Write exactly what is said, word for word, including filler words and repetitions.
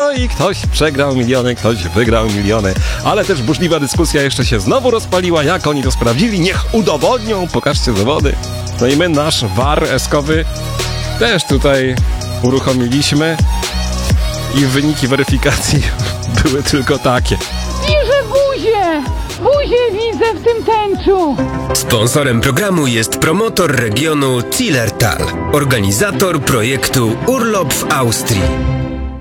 No i ktoś przegrał miliony, ktoś wygrał miliony. Ale też burzliwa dyskusja jeszcze się znowu rozpaliła. Jak oni to sprawdzili? Niech udowodnią. Pokażcie dowody. No i my nasz war eskowy też tutaj uruchomiliśmy. I wyniki weryfikacji były tylko takie. Widzę buzię! Buzię widzę w tym tęczu! Sponsorem programu jest promotor regionu Zillertal, organizator projektu Urlop w Austrii.